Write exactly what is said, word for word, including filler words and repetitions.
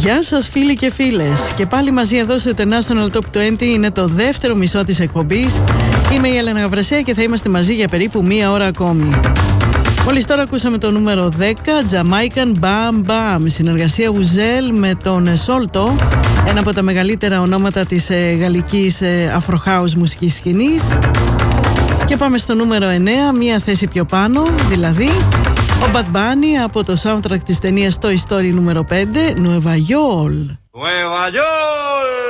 Γεια σας φίλοι και φίλες. Και πάλι μαζί εδώ στο International Top είκοσι. Είναι το δεύτερο μισό της εκπομπής. Είμαι η Έλενα Γαβρασία και θα είμαστε μαζί για περίπου μία ώρα ακόμη. Μόλις τώρα ακούσαμε το νούμερο δέκα, Jamaican Bam Bam, συνεργασία Ουζέλ με τον Solto, ένα από τα μεγαλύτερα ονόματα της ε, γαλλικής ε, Afro House μουσικής σκηνής. Και πάμε στο νούμερο εννέα, μία θέση πιο πάνω, δηλαδή ο Bad Bunny από το soundtrack της ταινίας Toy Story νούμερο πέντε, Nueva York. Nueva York!